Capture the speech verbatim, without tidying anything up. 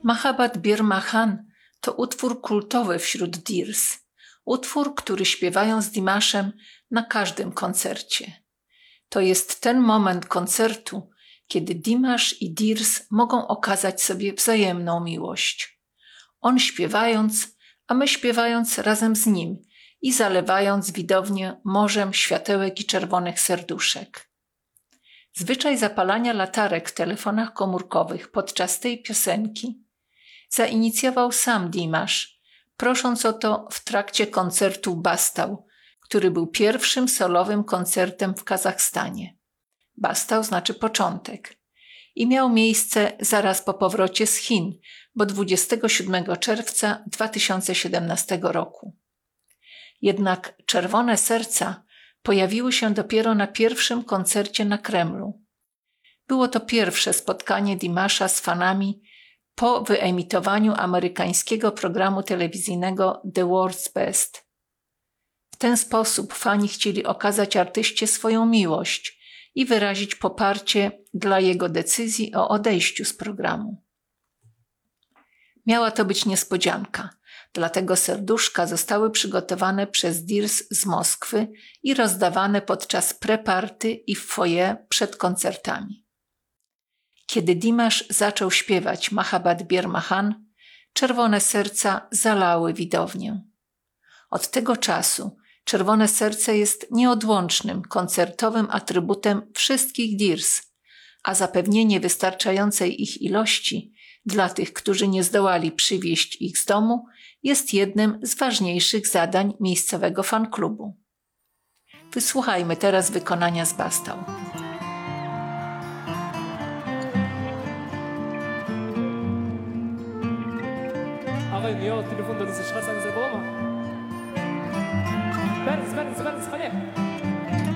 Mahabat Bir Mahan to utwór kultowy wśród Dirs. Utwór, który śpiewają z Dimaszem na każdym koncercie. To jest ten moment koncertu, kiedy Dimasz i Dirs mogą okazać sobie wzajemną miłość. On śpiewając, a my śpiewając razem z nim i zalewając widownię morzem światełek i czerwonych serduszek. Zwyczaj zapalania latarek w telefonach komórkowych podczas tej piosenki zainicjował sam Dimasz, prosząc o to w trakcie koncertu Bastał, który był pierwszym solowym koncertem w Kazachstanie. Bastał znaczy początek i miał miejsce zaraz po powrocie z Chin, bo dwudziestego siódmego czerwca dwa tysiące siedemnastego roku. Jednak Czerwone Serca pojawiły się dopiero na pierwszym koncercie na Kremlu. Było to pierwsze spotkanie Dimasza z fanami po wyemitowaniu amerykańskiego programu telewizyjnego The World's Best. W ten sposób fani chcieli okazać artyście swoją miłość i wyrazić poparcie dla jego decyzji o odejściu z programu. Miała to być niespodzianka, dlatego serduszka zostały przygotowane przez Dirs z Moskwy i rozdawane podczas preparty i w foyer przed koncertami. Kiedy Dimasz zaczął śpiewać Mahabat Bir Mahan, Czerwone Serca zalały widownię. Od tego czasu Czerwone Serce jest nieodłącznym koncertowym atrybutem wszystkich Dirs, a zapewnienie wystarczającej ich ilości dla tych, którzy nie zdołali przywieźć ich z domu, jest jednym z ważniejszych zadań miejscowego fanklubu. Wysłuchajmy teraz wykonania z Bastał. آقای نیا تلفن داره زشخص هم زبا ما